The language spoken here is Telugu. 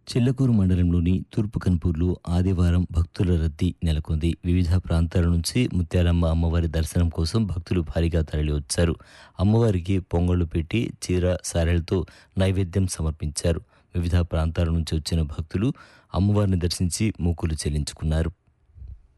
చిల్లకూరు మండలంలోని తూర్పు కన్పూర్లో ఆదివారం భక్తుల రద్దీ నెలకొంది. వివిధ ప్రాంతాల నుంచి ముత్యాలమ్మ అమ్మవారి దర్శనం కోసం భక్తులు భారీగా తరలివచ్చారు. అమ్మవారికి పొంగళ్లు పెట్టి చీర సారెలతో నైవేద్యం సమర్పించారు. వివిధ ప్రాంతాల నుంచి వచ్చిన భక్తులు అమ్మవారిని దర్శించి మొక్కులు చెల్లించుకున్నారు.